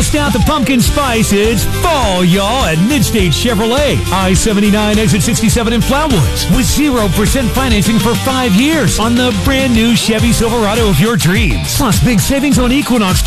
Bust out the pumpkin spice. It's fall, y'all, at Midstate Chevrolet. I-79 exit 67 in Flowood. With 0% financing for 5 years on the brand new Chevy Silverado of your dreams. Plus big savings on Equinox